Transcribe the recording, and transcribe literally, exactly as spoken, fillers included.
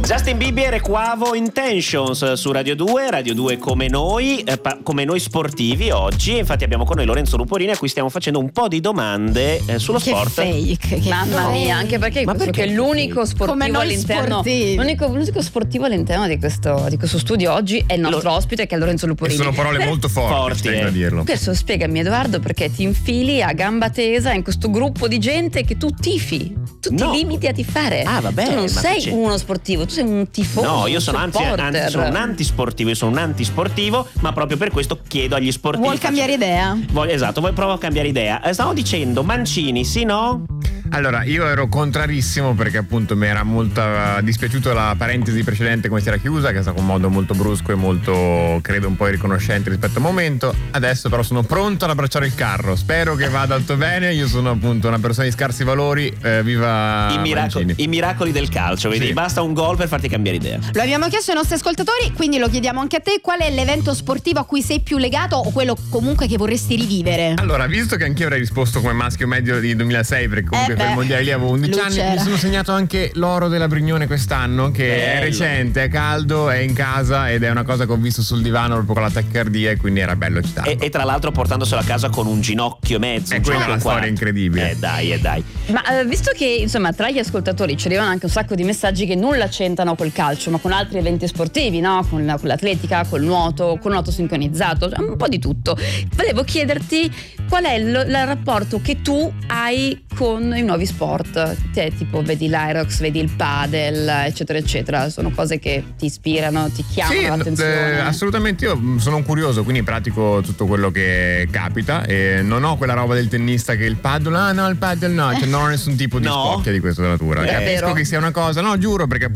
Justin Bieber e Quavo Intentions su Radio due, Radio due come noi, eh, pa- come noi sportivi oggi. Infatti abbiamo con noi Lorenzo Luporini, a cui stiamo facendo un po' di domande eh, sullo che sport. Fake, che Mamma fake. mia, anche perché, Ma questo perché che è l'unico sportivo all'interno l'unico, l'unico sportivo all'interno di questo, di questo studio oggi è il nostro Lo... ospite, che è Lorenzo E Luporini. sono parole Per... molto forti, forti tengo eh. a dirlo. Adesso spiegami, Edoardo, perché ti infili a gamba tesa in questo gruppo di gente che tu tifi, tu No. ti limiti a tifare. Ah, vabbè, tu non ma sei c'è- uno sportivo, tu sei un tifoso. No, io sono, un anzi, supporter. anzi, sono un antisportivo, io sono un antisportivo, ma proprio per questo chiedo agli sportivi. Vuol cambiare idea? Voglio, esatto, vuoi provo a cambiare idea. Eh, Stavo dicendo Mancini, sì, no? Allora, io ero contrarissimo perché appunto mi era molto uh, dispiaciuto la parentesi precedente come si era chiusa, che è stato un modo molto brusco e molto, credo, un po' irriconoscente rispetto al momento. Adesso però sono pronto ad abbracciare il carro, spero che vada tutto bene. Io sono appunto una persona di scarsi valori, eh, viva I, miracoli, Mancini. I miracoli del calcio, vedi? Sì. Basta un gol per farti cambiare idea. Lo abbiamo chiesto ai nostri ascoltatori, quindi lo chiediamo anche a te. Qual è l'evento sportivo a cui sei più legato o quello comunque che vorresti rivivere? Allora, visto che anch'io avrei risposto come maschio medio di duemilasei, perché comunque Eh per beh, il mondiale lì avevo undici anni, Lucera. mi sono segnato anche l'oro della Brignone quest'anno, che Bello. è recente, è caldo, è in casa ed è una cosa che ho visto sul divano proprio con la tachicardia e quindi era bello citarlo. E, e tra l'altro portandoselo a casa con un ginocchio e mezzo. E un quella è ginocchio una storia quarto. incredibile. Eh dai, eh dai. Ma eh, visto che insomma tra gli ascoltatori ci arrivano anche un sacco di messaggi che nulla c'entrano col calcio, ma con altri eventi sportivi, no? Con, la- con l'atletica, col nuoto, con il nuoto sincronizzato, cioè un po' di tutto. Volevo chiederti qual è il, il rapporto che tu hai con i nuovi sport. Te, tipo vedi l'Aerox, vedi il padel, eccetera eccetera. Sono cose che ti ispirano, ti chiamano Sì, l'attenzione. eh, assolutamente. Io sono un curioso, quindi pratico tutto quello che capita e non ho quella roba del tennista che il paddle, ah no, il paddle no, cioè non ho nessun tipo di No? spocchia di questa natura. È Capisco vero. che sia una cosa, no, giuro, perché